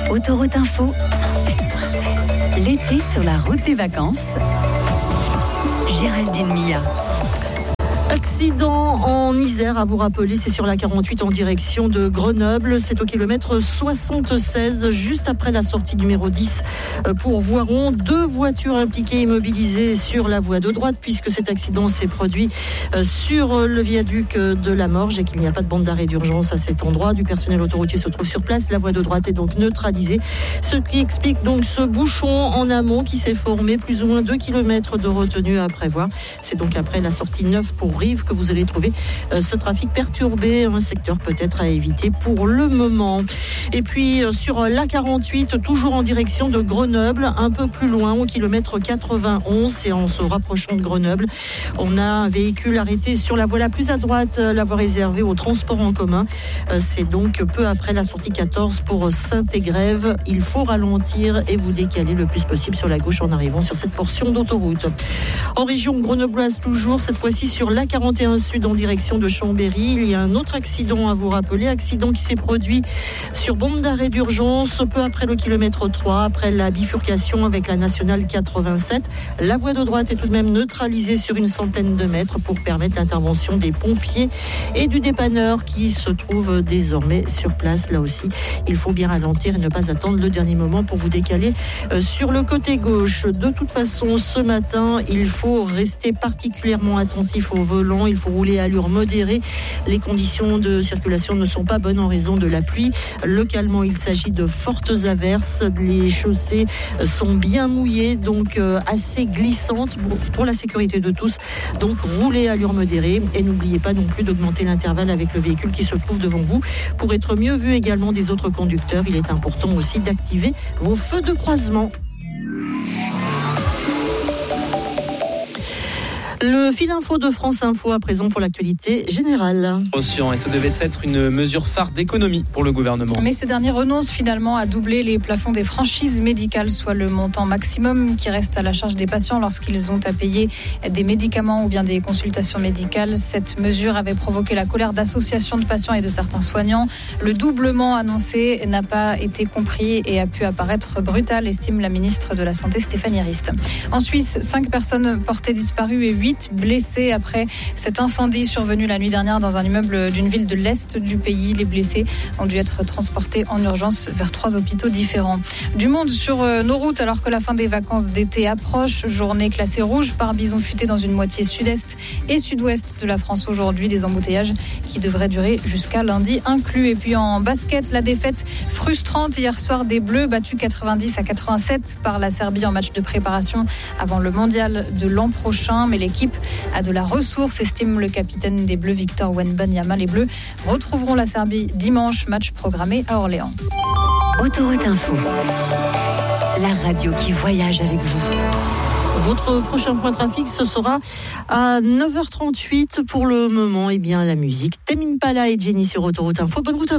Autoroute Info, 107.7. L'été sur la route des vacances. Géraldine Mia. Accident en Isère à vous rappeler, c'est sur la 48 en direction de Grenoble. C'est au kilomètre 76, juste après la sortie numéro 10 pour Voiron. 2 voitures impliquées immobilisées sur la voie de droite puisque cet accident s'est produit sur le viaduc de la Morge et qu'il n'y a pas de bande d'arrêt d'urgence à cet endroit. Du personnel autoroutier se trouve sur place. La voie de droite est donc neutralisée. Ce qui explique donc ce bouchon en amont qui s'est formé, plus ou moins 2 km de retenue à prévoir. C'est donc après la sortie 9 pour Rive que vous allez trouver ce trafic perturbé, un secteur peut-être à éviter pour le moment. Et puis sur l'A48, toujours en direction de Grenoble, un peu plus loin au kilomètre 91 et en se rapprochant de Grenoble, on a un véhicule arrêté sur la voie la plus à droite, la voie réservée au transport en commun. C'est donc peu après la sortie 14 pour Saint-Égrève. Il faut ralentir et vous décaler le plus possible sur la gauche en arrivant sur cette portion d'autoroute. En région grenobloise toujours, cette fois-ci sur l'A41 Sud en direction de Chambéry. Il y a un autre accident à vous rappeler, accident qui s'est produit sur bombe d'arrêt d'urgence peu après le kilomètre 3, après la bifurcation avec la nationale 87. La voie de droite est tout de même neutralisée sur une centaine de mètres pour permettre l'intervention des pompiers et du dépanneur qui se trouve désormais sur place. Là aussi, il faut bien ralentir et ne pas attendre le dernier moment pour vous décaler sur le côté gauche. De toute façon, ce matin, il faut rester particulièrement attentif au volant. Il faut rouler à allure modérée. Les conditions de circulation ne sont pas bonnes en raison de la pluie. Localement, il s'agit de fortes averses. Les chaussées sont bien mouillées, donc assez glissantes pour la sécurité de tous. Donc, roulez à allure modérée et n'oubliez pas non plus d'augmenter l'intervalle avec le véhicule qui se trouve devant vous. Pour être mieux vu également des autres conducteurs, il est important aussi d'activer vos feux de croisement. Le fil info de France Info à présent pour l'actualité générale. Et ce devait être une mesure phare d'économie pour le gouvernement. Mais ce dernier renonce finalement à doubler les plafonds des franchises médicales, soit le montant maximum qui reste à la charge des patients lorsqu'ils ont à payer des médicaments ou bien des consultations médicales. Cette mesure avait provoqué la colère d'associations de patients et de certains soignants. Le doublement annoncé n'a pas été compris et a pu apparaître brutal, estime la ministre de la Santé Stéphanie Rist. En Suisse, 5 personnes portées disparues et 8 blessés après cet incendie survenu la nuit dernière dans un immeuble d'une ville de l'Est du pays. Les blessés ont dû être transportés en urgence vers 3 hôpitaux différents. Du monde sur nos routes alors que la fin des vacances d'été approche. Journée classée rouge par bison futé dans une moitié sud-est et sud-ouest de la France aujourd'hui. Des embouteillages qui devraient durer jusqu'à lundi inclus. Et puis en basket, la défaite frustrante hier soir des Bleus, battus 90-87 par la Serbie en match de préparation avant le mondial de l'an prochain. Mais l'équipe a de la ressource, estime le capitaine des Bleus Victor Wembanyama. Les Bleus retrouveront la Serbie dimanche, match programmé à Orléans. Autoroute Info, la radio qui voyage avec vous. Votre prochain point trafic, ce sera à 9h38 pour le moment. Eh bien, la musique. Tame Impala et Jenny sur Autoroute Info. Bonne route à vous.